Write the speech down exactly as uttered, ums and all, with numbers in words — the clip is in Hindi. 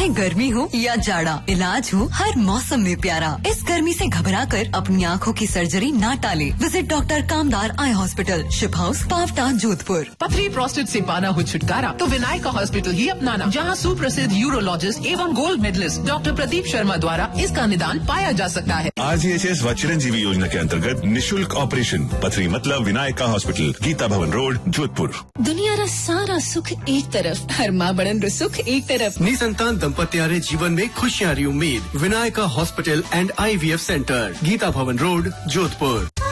चाहे गर्मी हो या जाड़ा, इलाज हो हर मौसम में प्यारा। इस गर्मी से घबराकर अपनी आँखों की सर्जरी ना टाले। विजिट डॉक्टर कामदार eye hospital, ship house, Pawta, Jodhpur. पथरी प्रोस्टेट से पाना हो छुटकारा तो विनायका हॉस्पिटल ही अपनाना, जहां सुप्रसिद्ध यूरोलॉजिस्ट एवं gold medallist doctor Pradeep Sharma द्वारा इसका निदान पाया जा सकता है। आरजीएचएस व चिरंजीवी योजना के अंतर्गत निशुल्क ऑपरेशन पथरी मतलब विनायका हॉस्पिटल, गीता भवन रोड, जोधपुर। दुनिया रा सारा सुख एक तरफ, हर माँ बड़न रो सुख एक तरफ। निसंतान दंपत्तियारे जीवन में खुशियां री उम्मीद। Vinayaka hospital and IVF centre, Gita भवन रोड, जोधपुर।